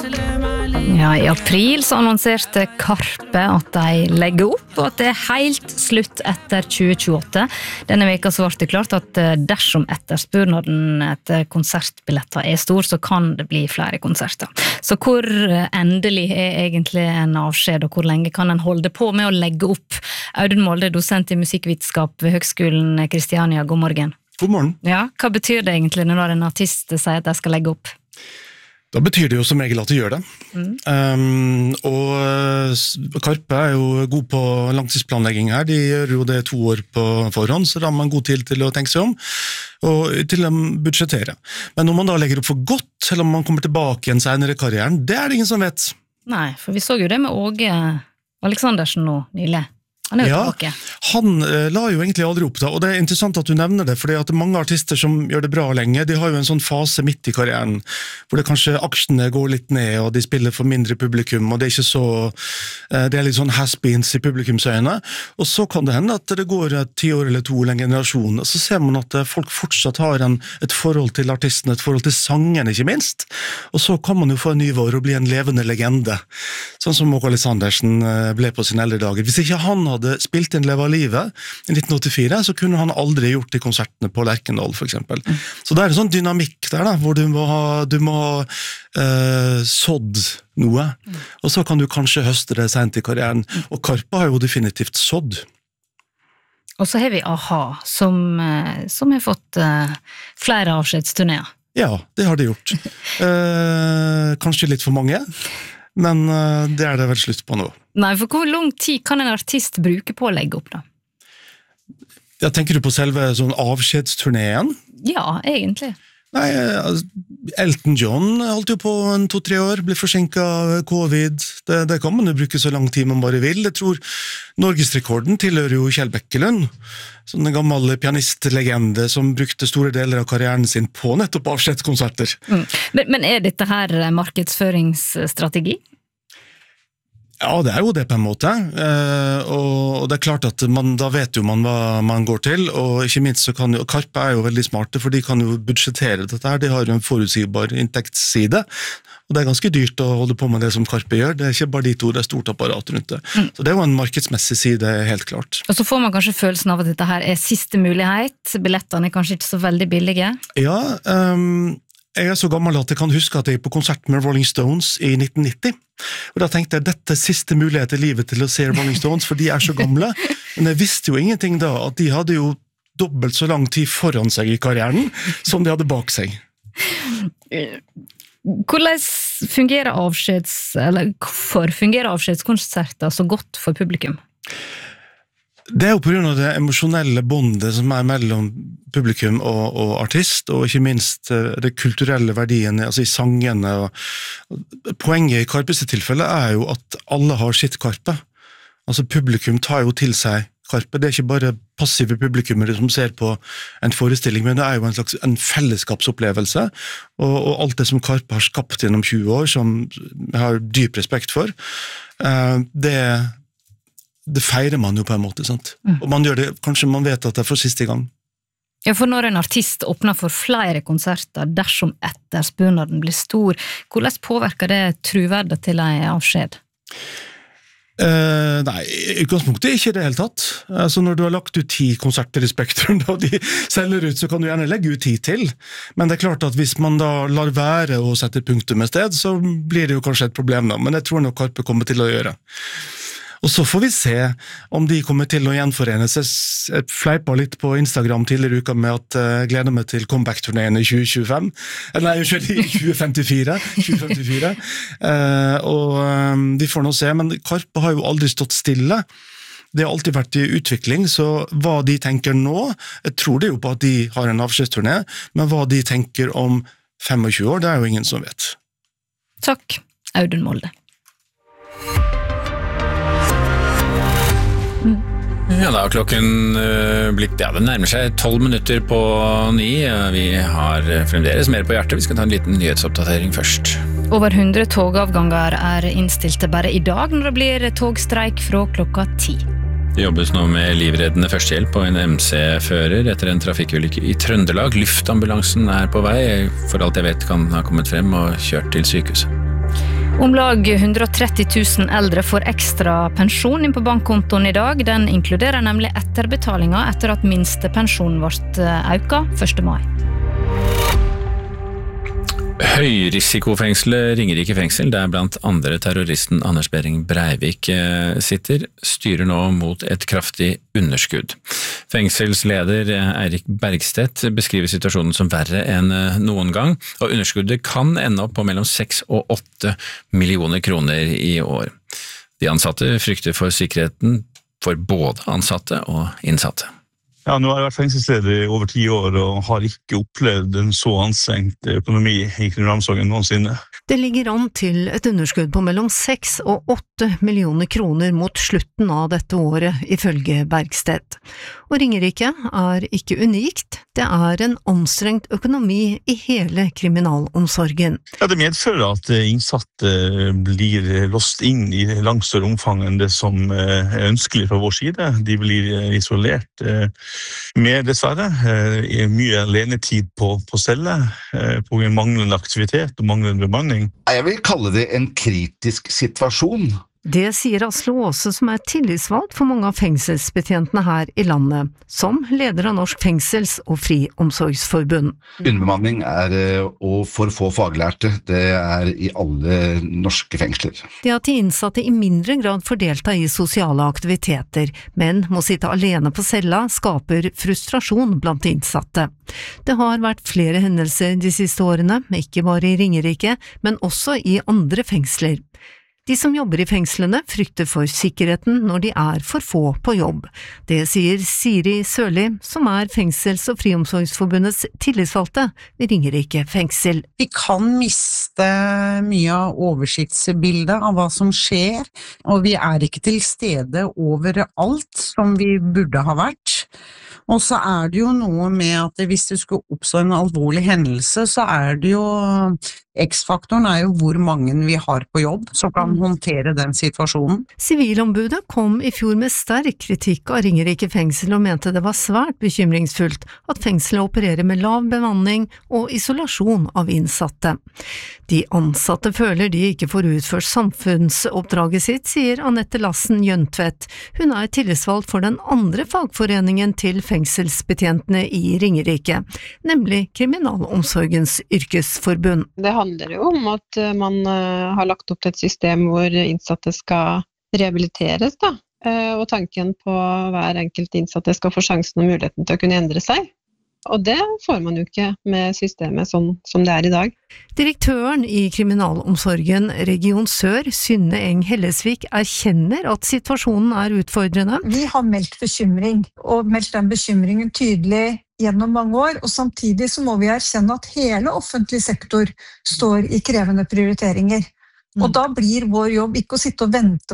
Ja, i april så annonserte Karpe at de legger opp, og at det helt slutt etter 2028. Denne veka så ble det klart at dersom etterspurnaden etter konsertbilletter stor, så kan det bli flere konserter. Så hvor endelig egentlig en avskjed, og hvor lenge kan en holde på med å legge opp? Audun Molde, dosent i musikkvitenskap ved Høgskolen Kristiania, god morgen. God morgen. Ja, hva betyr det egentlig når en artist sier at de skal legge opp? Da betyr det jo som regel at de gjør det. Og Karpe jo god på langtidsplanlegging her. De gjør jo det 2 år på forhånd, så da har man god tid til å tenke seg om, og til å budsjettere. Men om man da legger opp for godt, eller om man kommer tilbake igjen senere i karrieren, det det ingen som vet. Nei, for vi så jo det med Åge Aleksandersen nå nylig. Han jo tilbake. Han la jo egentlig aldri opp da, og det interessant at du nevner det, fordi at mange artister som gjør det bra lenge, de har jo en sånn fase midt i karrieren, hvor det kanskje aksjene går litt ned, og de spiller for mindre publikum, og det ikke så, det litt sånn has-beens i publikumsøyne, og så kan det hende at det går 10 år eller 2 eller en generasjon, og så ser man at folk fortsatt har et forhold til artisten, et forhold til sangen ikke minst, og så kan man jo få en ny vår og bli en levende legende, sånn som Åge Aleksandersen ble på sine eldre dager. Hvis ikke han hadde spilt inn Leve av livet i 1984, så kunne han aldri gjort de konsertene på Lerkendal, for eksempel. Så det en sånn dynamikk der, da, hvor du må ha sådd noe, og så kan du kanskje høste det sent i karrieren. Og Karpe har jo definitivt sådd. Og så har vi A-ha, som har fått flere avskjedsturnéer. Ja, det har de gjort. Kanskje litt for mange, men det det vel slutt på nå. Nei, for hvor lang tid kan en artist bruke på å legge opp da? Ja, tenker du på selve sånn avskjedsturneen? Ja, egentlig. Nei, Elton John holdt jo på 2-3 år, ble forsinket av covid. Det kan man jo bruke så lang tid man bare vil. Jeg tror Norgesrekorden tilhører jo Kjell Bekkelund, sånn en gammel pianistlegende som brukte store deler av karrieren sin på nettopp avskjedskonserter. Men dette her markedsføringsstrategi? Ja, det jo det på en måte, og det klart at da vet jo man hva man går til, og ikke minst så kan jo, Karpe jo veldig smarte, for de kan jo budsjettere dette her, de har jo en forutsigbar inntektsside, og det ganske dyrt å holde på med det som Karpe gjør, det ikke bare de 2, det stort apparat rundt det. Så det jo en markedsmessig side, helt klart. Og så får man kanskje følelsen av at dette her siste mulighet, billettene kanskje ikke så veldig billige? Ja, jeg så gammel at jeg kan huske at jeg på konsert med Rolling Stones i 1990, og da tenkte jeg dette siste mulighet i livet til å se Rolling Stones, for de så gamle, men jeg visste jo ingenting da, at de hadde jo dobbelt så lang tid foran seg i karrieren, som de hadde bak seg. Hvordan fungerer hvorfor fungerer avskjedskonserter så godt for publikum? Det jo på grunn av det emosjonelle bondet som mellom publikum og artist, og ikke minst det kulturelle verdien, altså i sangene. Poenget i Karpes tilfelle jo at alle har sitt Karpe. Altså publikum tar jo til seg Karpe. Det ikke bare passive publikummere som ser på en forestilling, men det jo en slags fellesskapsopplevelse, og alt det som Karpe har skapt gjennom 20 år, som jeg har dyp respekt for, det feirer man jo på en måte, sant? Og man gjør det, kanskje man vet at det for siste gang. Ja, for når en artist åpner for flere konserter, dersom etterspurnaden blir stor, hvordan påvirker det troverdet til en avskjed? Nei, i utgangspunktet ikke det helt tatt. Altså når du har lagt ut 10 konserter i Spektrum, og de selger ut, så kan du gjerne legge ut 10 til. Men det klart at hvis man da lar være å sette punktum et sted, så blir det jo kanskje et problem da. Men jeg tror nok Karpe kommer til å gjøre. Og så får vi se om de kommer til å gjenforenes. Jeg fleipa litt på Instagram tidligere i uka med at jeg gleder meg til comeback-turneen i 2025. Nei, i 2054. Og de får nå se, men Karpe har jo aldri stått stille. Det har alltid vært i utvikling, så hva de tenker nå, jeg tror det jo på at de har en avskjedsturné, men hva de tenker om 25 år, det jo ingen som vet. Takk, Audun Molde. Ja, da har klokken blitt, det nærmer seg 12 minutter på 9. Vi har fremdeles mer på hjertet. Vi skal ta en liten nyhetsoppdatering først. Over 100 togavganger innstilte bare i dag når det blir togstreik fra klokka 10. Det jobbes nå med livreddende førstehjelp på en MC-fører etter en trafikkulykke i Trøndelag. Luftambulansen på vei. For alt jeg vet kan ha kommet frem og kjørt til sykehuset. Om lag 130 000 eldre får ekstra pensjon inn på bankkontoen i dag. Den inkluderer nemlig etterbetalinger etter at minstepensjonen ble økt 1. mai. Høyrisikofengselet Ringerike fengsel, der blant andre terroristen Anders Behring Breivik sitter, styrer nå mot et kraftig underskudd. Fengselsleder Eirik Bergstedt beskriver situasjonen som verre enn noen gang, og underskuddet kan ende opp på mellom 6 og 8 millioner kroner i år. De ansatte frykter for sikkerheten for både ansatte og innsatte. Ja, nå har jeg vært fengselsleder i over 10 år og har ikke opplevd en så anstrengt økonomi i kriminalomsorgen noensinne. Det ligger an til et underskudd på mellom 6 og 8 millioner kroner mot slutten av dette året, ifølge Bergstedt. Og Ringerike er ikke unikt, det er en anstrengt økonomi i hele kriminalomsorgen. Ja, det medfører at innsatte blir låst inn i langt større omfang enn det som er ønskelig fra vår side. De blir isolert mer dessverre, mye alenetid på celle, på manglende aktivitet og manglende bemanning. Jeg vil kalle det en kritisk situasjon. Det sier Asle Aase, som er tillitsvalgt for mange av fengselsbetjentene her i landet, som leder av Norsk Fengsels- og Friomsorgsforbund. Underbemanning og for få faglærte, det er i alle norske fengsler. Det at de innsatte i mindre grad får delta i sosiale aktiviteter, men må sitte alene på cella, skaper frustrasjon blant innsatte. Det har vært flere hendelser de siste årene, ikke bare i Ringerike, men også i andre fengsler. De som jobber i fengslene frykter for sikkerheten når de er for få på jobb. Det sier Siri Sørli, som er Fengsels- og Friomsorgsforbundets tillitsvalgte ved Ringerike fengsel. Vi kan miste mye av oversiktsbildet av hva som skjer, og vi er ikke til stede overalt som vi burde ha vært. Og så er det jo noe med at hvis det skulle oppstå en alvorlig hendelse, så er det jo X-faktoren er jo hvor mange vi har på jobb som kan håndtere den situasjonen. Sivilombudet kom i fjor med sterk kritikk av Ringerike fengsel og mente det var svært bekymringsfullt at fengselet opererer med lav bemanning og isolasjon av innsatte. De ansatte føler de ikke får utført samfunnsoppdraget sitt, sier Annette Lassen Jøntvedt. Hun er tillitsvalgt for den andre fagforeningen til fengselsbetjentene i Ringerike, nemlig Kriminalomsorgens yrkesforbund. Det handler jo om at man har lagt opp til et system hvor innsatte skal rehabiliteres, da. Og tanken på hver enkelt innsatte skal få sjansen og muligheten til å kunne endre seg. Og det får man jo ikke med systemet sånn som det er i dag. Direktøren i Kriminalomsorgen Region Sør, Synne Eng Hellesvik, erkjenner at situasjonen er utfordrende. Vi har meldt bekymring, og meldt den bekymringen tydelig gjennom mange år, og samtidig så må vi erkjenne at hele offentlig sektor står i krevende prioriteringer. Og da blir vår jobb ikke å sitte og vente